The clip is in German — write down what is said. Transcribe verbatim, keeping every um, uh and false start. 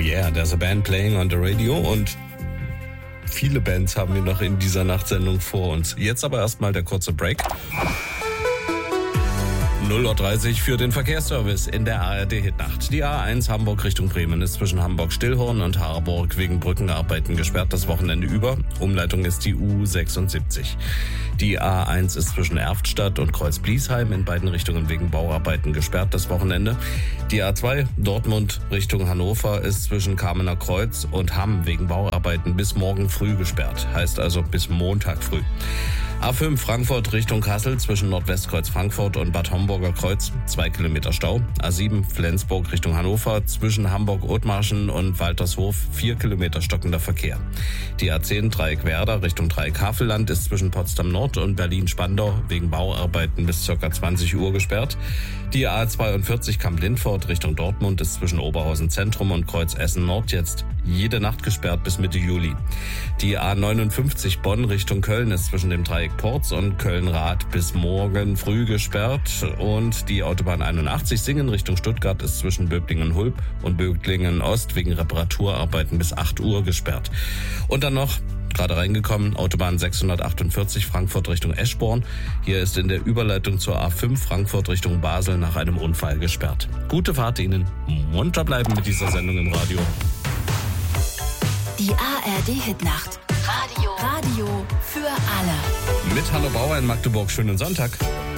yeah, there's a band playing on the radio und viele Bands haben wir noch in dieser Nachtsendung vor uns. Jetzt aber erstmal der kurze Break. null Uhr dreißig für den Verkehrsservice in der A R D-Hitnacht. Die A eins Hamburg Richtung Bremen ist zwischen Hamburg-Stillhorn und Harburg wegen Brückenarbeiten gesperrt das Wochenende über. Umleitung ist die U sechsundsiebzig. Die A eins ist zwischen Erftstadt und Kreuz-Bliesheim in beiden Richtungen wegen Bauarbeiten gesperrt das Wochenende. Die A zwei Dortmund Richtung Hannover ist zwischen Kamener Kreuz und Hamm wegen Bauarbeiten bis morgen früh gesperrt. Heißt also bis Montag früh. A fünf Frankfurt Richtung Kassel zwischen Nordwestkreuz Frankfurt und Bad Homburger Kreuz, zwei Kilometer Stau. A sieben Flensburg Richtung Hannover zwischen Hamburg-Othmarschen und Waltershof, vier Kilometer stockender Verkehr. Die A zehn Dreieck Werder Richtung Dreieck Havelland ist zwischen Potsdam Nord und Berlin-Spandau wegen Bauarbeiten bis ca. zwanzig Uhr gesperrt. Die A zweiundvierzig Kamp-Lindfort Richtung Dortmund ist zwischen Oberhausen Zentrum und Kreuz Essen Nord jetzt jede Nacht gesperrt bis Mitte Juli. Die A neunundfünfzig Bonn Richtung Köln ist zwischen dem Dreieck Porz und Köln-Rath bis morgen früh gesperrt und die Autobahn einundachtzig Singen Richtung Stuttgart ist zwischen Böblingen-Hulb und Böblingen-Ost wegen Reparaturarbeiten bis acht Uhr gesperrt. Und dann noch gerade reingekommen, Autobahn sechshundertachtundvierzig Frankfurt Richtung Eschborn. Hier ist in der Überleitung zur A fünf Frankfurt Richtung Basel nach einem Unfall gesperrt. Gute Fahrt Ihnen, munter bleiben mit dieser Sendung im Radio. Die A R D-Hitnacht. Radio. Radio für alle. Mit Hanno Bauer in Magdeburg. Schönen Sonntag.